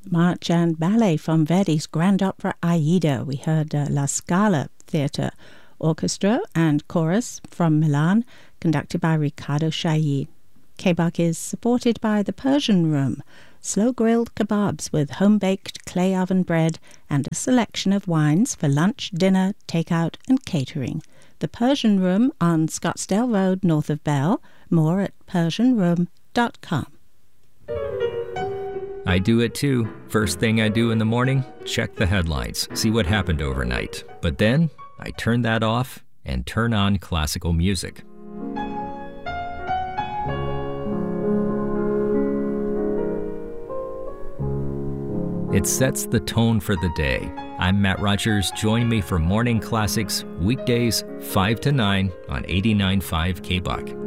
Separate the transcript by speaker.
Speaker 1: March and ballet from Verdi's Grand Opera Aida. We heard La Scala Theatre Orchestra and Chorus from Milan, conducted by Riccardo Chailly. K-Buck is supported by the Persian Room, slow-grilled kebabs with home-baked clay oven bread and a selection of wines for lunch, dinner, takeout and catering. The Persian Room on Scottsdale Road, north of Bell. More at persianroom.com.
Speaker 2: I do it too. First thing I do in the morning, check the headlines, see what happened overnight. But then I turn that off and turn on classical music. It sets the tone for the day. I'm Matt Rogers. Join me for Morning Classics, weekdays 5 to 9 on 89.5 K-Buck.